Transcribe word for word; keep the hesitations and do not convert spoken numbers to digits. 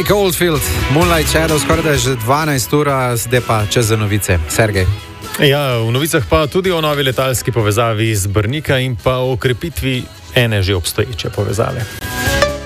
Mike Oldfield, Moonlight Shadow, skoraj da je že dvanajst ura, zdaj pa čez za novice. Sergej. Ja, v novicah pa tudi o novi letalski povezavi z Brnika in pa o krepitvi ene že obstoječe povezave.